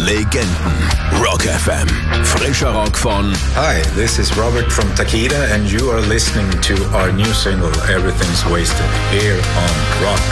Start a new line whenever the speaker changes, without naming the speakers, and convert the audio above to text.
Legenden. Rock FM. Frischer Rock von...
Hi, this is Robert from Takida and you are listening to our new single, Everything's Wasted, here on Rock